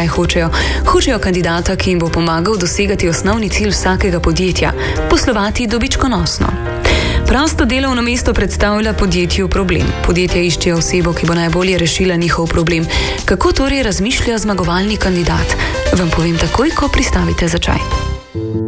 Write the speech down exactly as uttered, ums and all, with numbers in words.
Kaj hočejo? Hočejo kandidata, ki jim bo pomagal dosegati osnovni cilj vsakega podjetja – poslovati dobičkonosno. Prosto delovno mesto predstavlja podjetju problem. Podjetja iščejo osebo, ki bo najbolje rešila njihov problem. Kako torej razmišlja zmagovalni kandidat? Vam povem takoj, ko pristavite za čaj.